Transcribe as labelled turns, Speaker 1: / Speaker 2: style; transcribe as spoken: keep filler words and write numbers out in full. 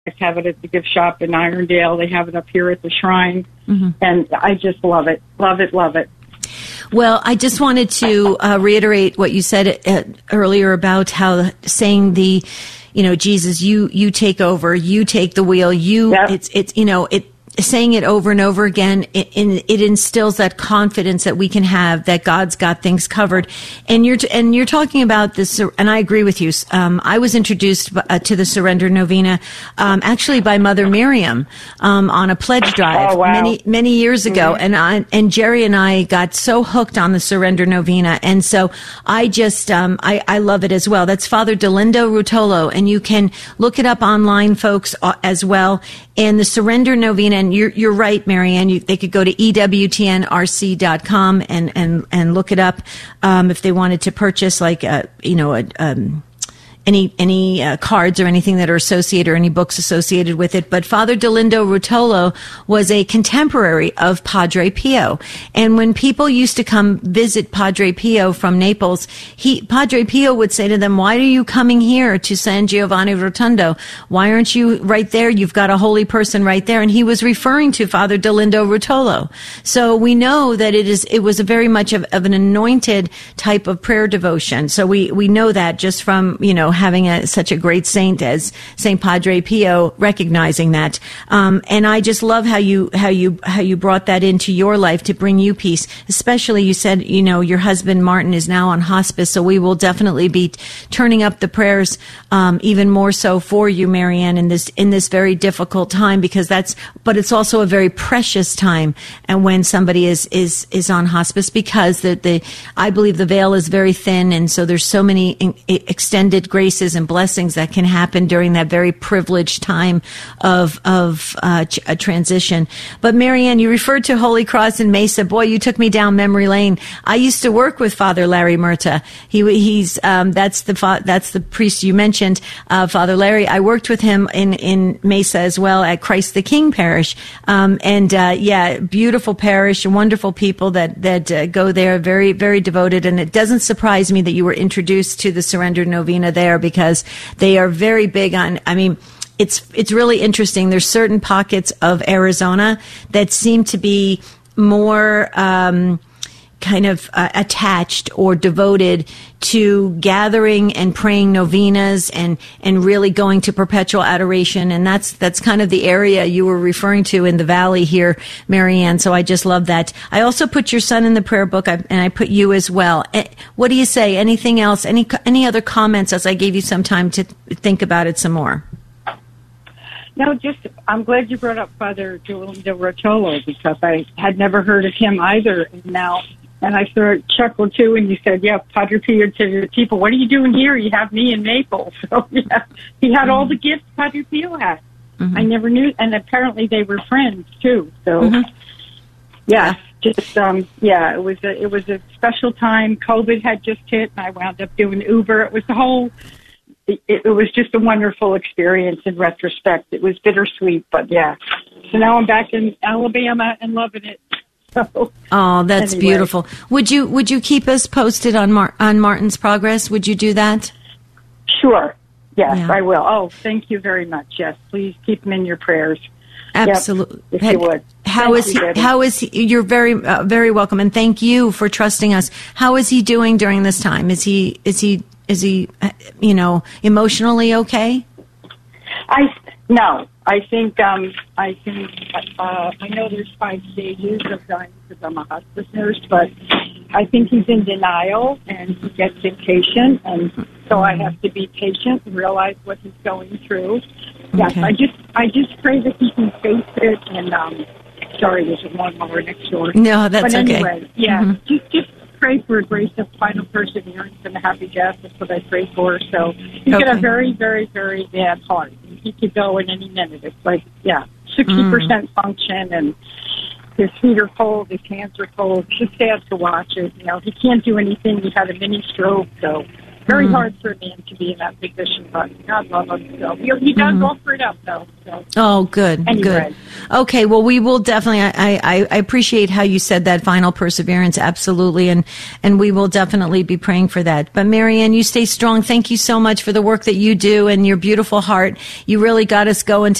Speaker 1: have it at the gift shop in Irondale. They have it up here at the shrine. Mm-hmm. And I just love it, love it, love it.
Speaker 2: Well, I just wanted to uh, reiterate what you said uh, earlier about how saying the, you know, Jesus, you, you take over, you take the wheel, you, yep. it's, it's, you know, it, saying it over and over again, it, it instills that confidence that we can have that God's got things covered. And you're, and you're talking about this, and I agree with you. Um, I was introduced uh, to the Surrender Novena, um, actually by Mother Miriam, um, on a pledge drive
Speaker 1: oh, wow.
Speaker 2: many, many years ago. Mm-hmm. And I, and Jerry and I got so hooked on the Surrender Novena. And so I just, um, I, I love it as well. That's Father Dolindo Rutolo, and you can look it up online, folks, uh, as well. And the Surrender Novena, and you're, you're right, Marianne, you, they could go to E W T N R C dot com and, and, and look it up, um, if they wanted to purchase like, a, you know, a, um, any, any, uh, cards or anything that are associated or any books associated with it. But Father Dolindo Rutolo was a contemporary of Padre Pio. And when people used to come visit Padre Pio from Naples, he, Padre Pio would say to them, why are you coming here to San Giovanni Rotondo? Why aren't you right there? You've got a holy person right there. And he was referring to Father Dolindo Rutolo. So we know that it is, it was a very much of, of an anointed type of prayer devotion. So we, we know that just from, you know, having a, such a great saint as Saint Padre Pio, recognizing that. Um, and I just love how you, how you, how you brought that into your life to bring you peace. Especially you said, you know, your husband Martin is now on hospice. So we will definitely be turning up the prayers, um, even more so for you, Marianne, in this, in this very difficult time, because that's, but it's also a very precious time. And when somebody is, is, is on hospice, because the, the, I believe the veil is very thin. And so there's so many in, extended graces and blessings that can happen during that very privileged time of of uh, ch- a transition. But Marianne, you referred to Holy Cross in Mesa. Boy, you took me down memory lane. I used to work with Father Larry Murta. He he's um, that's the fa- that's the priest you mentioned, uh, Father Larry. I worked with him in in Mesa as well at Christ the King Parish, um, and uh, yeah, beautiful parish, wonderful people that that uh, go there, very very devoted. And it doesn't surprise me that you were introduced to the Surrender Novena there, because they are very big on, I mean, it's it's really interesting. There's certain pockets of Arizona that seem to be more um, kind of uh, attached or devoted to gathering and praying novenas and and really going to perpetual adoration. And that's that's kind of the area you were referring to in the valley here, Marianne. So I just love that. I also put your son in the prayer book, and I put you as well. What do you say? Anything else? Any any other comments as I gave you some time to think about it some more?
Speaker 1: No, just, I'm glad you brought up Father Dolindo Rutolo, because I had never heard of him either. And now, and I sort of chuckled too, and you said, yeah, Padre Pio to the people, what are you doing here? You have me in Naples. So, yeah, he had mm-hmm. all the gifts Padre Pio had. Mm-hmm. I never knew, and apparently they were friends too. So, mm-hmm. yeah, just, um, yeah, it was a, it was a special time. COVID had just hit, and I wound up doing Uber. It was the whole... It, it was just a wonderful experience in retrospect. It was bittersweet, but yeah. So now I'm back in Alabama and loving it. So,
Speaker 2: oh, that's anyway. Beautiful. Would you would you keep us posted on Mar- on Martin's progress? Would you do that?
Speaker 1: Sure. Yes, yeah. I will. Oh, thank you very much. Yes, please keep him in your prayers.
Speaker 2: Absolutely.
Speaker 1: Yep, if you would.
Speaker 2: How thank is you, he? How is he? You're very uh, very welcome, and thank you for trusting us. How is he doing during this time? Is he is he Is he, you know, emotionally okay?
Speaker 1: I no. I think um, I think uh, I know there's five stages of dying because I'm a hospice nurse, but I think he's in denial and he gets impatient, and so I have to be patient and realize what he's going through. Yes, okay. I just I just pray that he can face it. And um, sorry, there's a lawnmower next door.
Speaker 2: No, that's
Speaker 1: but
Speaker 2: okay.
Speaker 1: Anyway, yeah, mm-hmm. just just. Pray for a grace of final perseverance and a happy death. That's what I pray for. So he's okay. got a very, very, very bad heart. He could go in any minute. It's like, yeah, sixty percent mm. function, and his feet are cold, his hands are cold. It's just sad to watch it. You know, he can't do anything. He had a mini stroke, so Very
Speaker 2: Mm.
Speaker 1: hard for a man to be in that position, but God love him. So he, he does
Speaker 2: Mhm.
Speaker 1: offer it up, though. So.
Speaker 2: Oh, good,
Speaker 1: Anyway.
Speaker 2: good. Okay, well, we will definitely. I, I, I appreciate how you said that final perseverance, absolutely, and and we will definitely be praying for that. But Marianne, you stay strong. Thank you so much for the work that you do and your beautiful heart. You really got us going